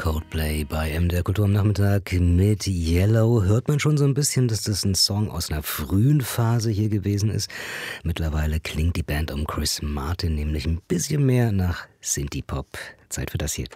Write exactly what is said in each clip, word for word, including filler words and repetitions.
Coldplay bei M D R Kultur am Nachmittag mit Yellow. Hört man schon so ein bisschen, dass das ein Song aus einer frühen Phase hier gewesen ist. Mittlerweile klingt die Band um Chris Martin nämlich ein bisschen mehr nach Synthie-Pop. Zeit für das hier.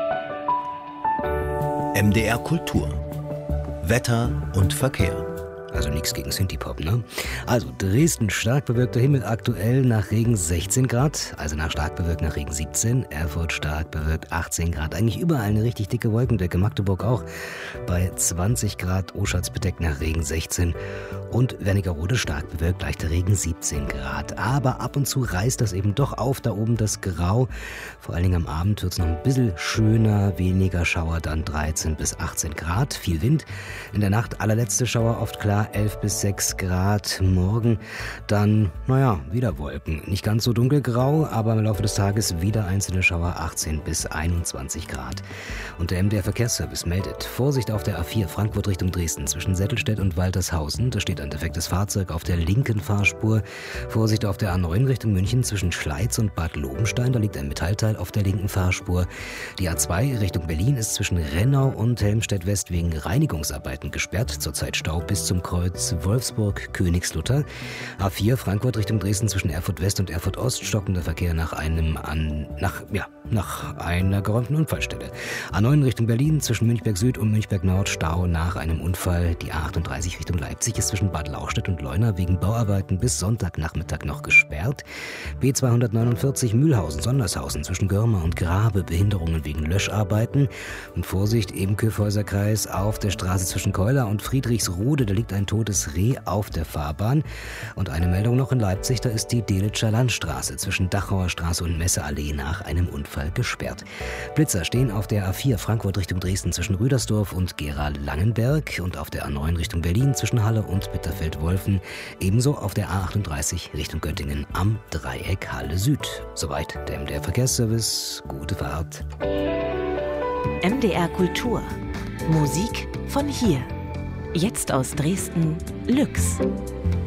M D R Kultur. Wetter und Verkehr. Also nichts gegen Synthie-Pop, ne? Also Dresden, stark bewölkter Himmel, aktuell nach Regen sechzehn Grad, also nach stark bewölkt nach Regen siebzehn. Erfurt stark bewölkt achtzehn Grad, eigentlich überall eine richtig dicke Wolkendecke. Magdeburg auch bei zwanzig Grad, Oschatz bedeckt nach Regen sechzehn. Und Wernigerode stark bewölkt, leichter Regen siebzehn Grad. Aber ab und zu reißt das eben doch auf, da oben das Grau. Vor allen Dingen am Abend wird es noch ein bisschen schöner, weniger Schauer, dann dreizehn bis achtzehn Grad, viel Wind. In der Nacht allerletzte Schauer, oft klar, elf bis sechs Grad. Morgen dann, naja, wieder Wolken. Nicht ganz so dunkelgrau, aber im Laufe des Tages wieder einzelne Schauer, achtzehn bis einundzwanzig Grad. Und der M D R Verkehrsservice meldet: Vorsicht auf der A vier Frankfurt Richtung Dresden zwischen Sättelstedt und Waltershausen. Da steht ein defektes Fahrzeug auf der linken Fahrspur. Vorsicht auf der A neun Richtung München zwischen Schleiz und Bad Lobenstein. Da liegt ein Metallteil auf der linken Fahrspur. Die A zwei Richtung Berlin ist zwischen Rennau und Helmstedt West wegen Reinigungsarbeiten gesperrt. Zurzeit Stau bis zum Kreuz Wolfsburg-Königslutter. A vier Frankfurt Richtung Dresden zwischen Erfurt West und Erfurt Ost. Stockender Verkehr nach einem an, nach, ja, nach einer geräumten Unfallstelle. A neun Richtung Berlin zwischen Münchberg Süd und Münchberg Nord. Stau nach einem Unfall. Die A achtunddreißig Richtung Leipzig ist zwischen Bad Lauchstädt und Leuna wegen Bauarbeiten bis Sonntagnachmittag noch gesperrt. B zweihundertneunundvierzig Mühlhausen-Sondershausen zwischen Görmer und Grabe. Behinderungen wegen Löscharbeiten. Und Vorsicht, Ebenköf-Häuser-Kreis auf der Straße zwischen Keuler und Friedrichsrude. Da liegt ein totes Reh auf der Fahrbahn. Und eine Meldung noch in Leipzig, da ist die Delitscher Landstraße zwischen Dachauer Straße und Messeallee nach einem Unfall gesperrt. Blitzer stehen auf der A vier Frankfurt Richtung Dresden zwischen Rüdersdorf und Gera-Langenberg und auf der A neun Richtung Berlin zwischen Halle und Bitterfeld-Wolfen. Ebenso auf der A achtunddreißig Richtung Göttingen am Dreieck Halle Süd. Soweit der M D R Verkehrsservice. Gute Fahrt. M D R Kultur. Musik von hier. Jetzt aus Dresden, Lüx.